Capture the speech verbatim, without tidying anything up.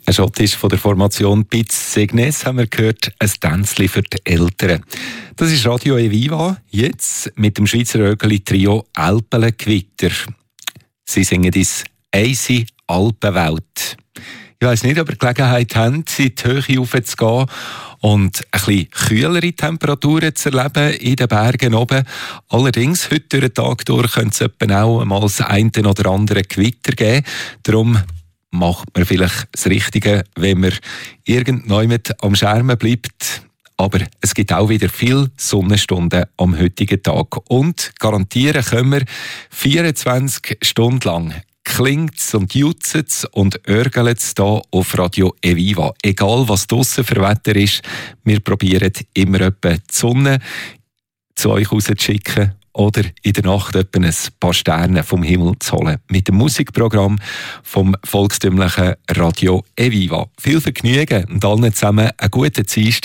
Ein Schott ist von der Formation Piz Segnes, haben wir gehört, ein Tänzli für die Eltern. Das ist Radio Eviva, jetzt mit dem Schweizer Rögeli-Trio Alpengewitter. Sie singen uns «Eisi Alpenwelt». Ich weiss nicht, ob ihr Gelegenheit habt, in die Höhe raufzugehen und ein bisschen kühlere Temperaturen zu erleben in den Bergen oben. Allerdings, heute durch den Tag durch könnte es etwa auch mal das eine oder andere Gewitter geben. Darum macht man vielleicht das Richtige, wenn man irgendjemand am Schermen bleibt. Aber es gibt auch wieder viele Sonnenstunden am heutigen Tag. Und garantieren können wir vierundzwanzig Stunden lang klingt's und jutzt's und örgelt's hier auf Radio Eviva. Egal was draussen für Wetter ist, wir probieren immer etwa die Sonne zu euch rauszuschicken oder in der Nacht etwa ein paar Sterne vom Himmel zu holen. Mit dem Musikprogramm vom volkstümlichen Radio Eviva. Viel Vergnügen und allen zusammen einen guten Dienstag.